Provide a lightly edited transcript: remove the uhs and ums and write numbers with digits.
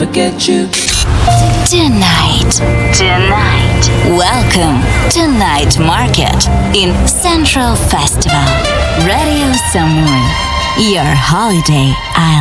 forget you. Tonight. Welcome to Night Market in Central Festival. Radio Samui, your holiday island.